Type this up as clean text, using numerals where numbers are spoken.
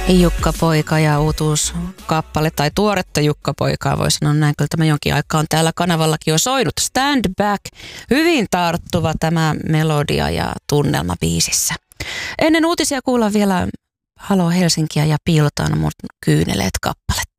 Jukka-poika ja uutuuskappale tai tuoretta Jukka-poikaa voi sanoa näin. Kyllä tämä jonkin aikaa on täällä kanavallakin jo soinut. Stand Back, hyvin tarttuva tämä melodia ja tunnelma biisissä. Ennen uutisia kuullaan vielä Halo Helsinkiä ja Piilotaan mun kyyneleet -kappaletta.